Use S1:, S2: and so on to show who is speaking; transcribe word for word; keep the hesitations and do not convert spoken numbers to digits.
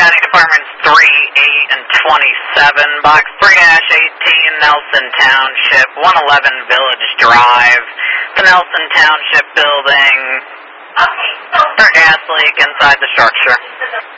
S1: County Departments three, eight, and twenty-seven, Box three dash eighteen, Nelson Township, one eleven Village Drive, the Nelson Township building.
S2: Okay, so...
S1: There's a gas leak inside the structure.